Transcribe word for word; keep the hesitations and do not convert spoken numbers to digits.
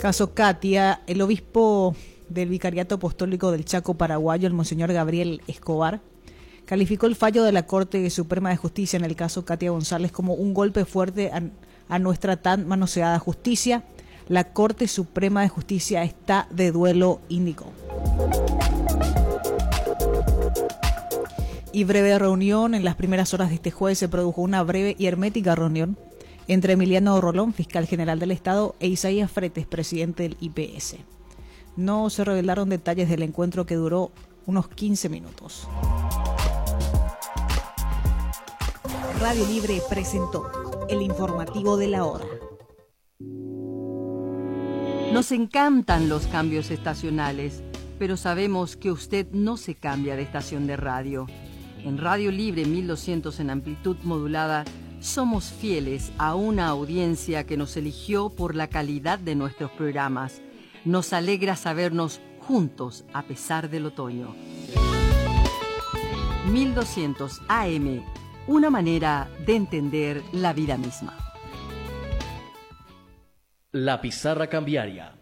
Caso Katia, el obispo del Vicariato Apostólico del Chaco paraguayo, el monseñor Gabriel Escobar, calificó el fallo de la Corte Suprema de Justicia en el caso Katia González como un golpe fuerte a, a nuestra tan manoseada justicia. La Corte Suprema de Justicia está de duelo, indicó. Y breve reunión. En las primeras horas de este jueves se produjo una breve y hermética reunión entre Emiliano Rolón, fiscal general del Estado, e Isaías Fretes, presidente del I P S. No se revelaron detalles del encuentro, que duró unos quince minutos. Radio Libre presentó el informativo de la hora. Nos encantan los cambios estacionales, pero sabemos que usted no se cambia de estación de radio. En Radio Libre mil doscientos en amplitud modulada, somos fieles a una audiencia que nos eligió por la calidad de nuestros programas. Nos alegra sabernos juntos a pesar del otoño. mil doscientos A M, una manera de entender la vida misma. La pizarra cambiaria.